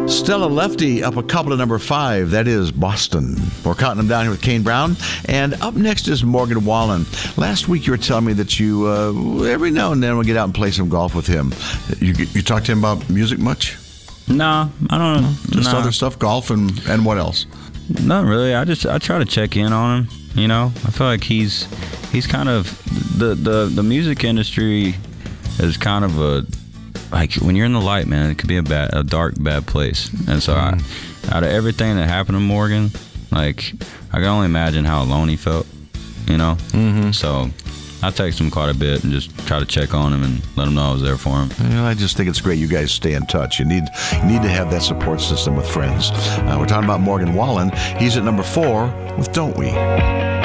Stella Lefty up a couple of number 5. That is Boston. We're counting them down here with Kane Brown. And up next is Morgan Wallen. Last week you were telling me that you, every now and then, will get out and play some golf with him. You talk to him about music much? No, I don't know. Just other stuff, golf and what else? Not really. I try to check in on him. You know, I feel like he's kind of the music industry is kind of a, like, when you're in the light, man, it could be a dark, bad place. And so out of everything that happened to Morgan, like, I can only imagine how alone he felt, you know? Mm-hmm. So I text him quite a bit and just try to check on him and let him know I was there for him. Well, I just think it's great you guys stay in touch. You need to have that support system with friends. We're talking about Morgan Wallen. He's at number 4 with Don't We?